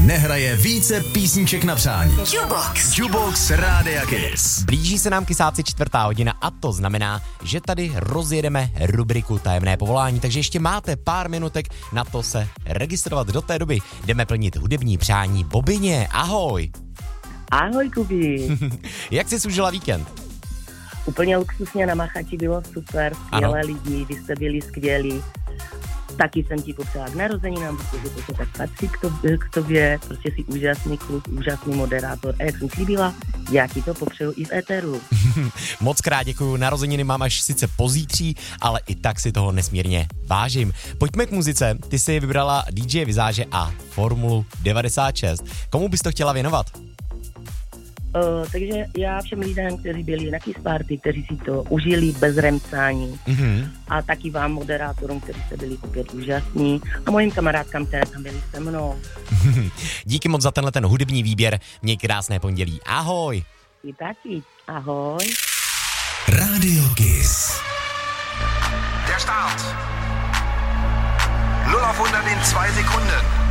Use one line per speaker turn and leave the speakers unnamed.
nehraje více písniček na přání. Jukebox Rádia Kiss.
Blíží se nám kysáci 4:00 a to znamená, že tady rozjedeme rubriku Tajemné povolání, takže ještě máte pár minutek na to se registrovat. Do té doby jdeme plnit hudební přání Bobině. Ahoj!
Ahoj, Kubi.
Jak jsi užila víkend?
Úplně luxusně na Machači, bylo super, skvělé lidi, vy jste byli skvělí. Taky jsem ti popřála k narozeninám, protože to se tak patří k tobě, prostě jsi úžasný kluk, úžasný moderátor. A jak jsem slíbila, já ti to popřeju i v éteru.
Moc krát děkuju, narozeniny mám až sice pozítří, ale i tak si toho nesmírně vážím. Pojďme k muzice, ty jsi vybrala DJ Vizáže a Formulu 96. Komu bys to chtěla věnovat?
Takže já všem lidem, kteří byli na Kiss Party, kteří si to užili bez remcání a taky vám moderátorům, kteří jste byli opět úžasní a mojim kamarádkám, které tam byli se mnou.
Díky moc za tenhle ten hudební výběr, měj krásné pondělí. Ahoj!
I taky, ahoj.
Radio Kiss.
Der Start. 0 auf 100 in 2 Sekunden.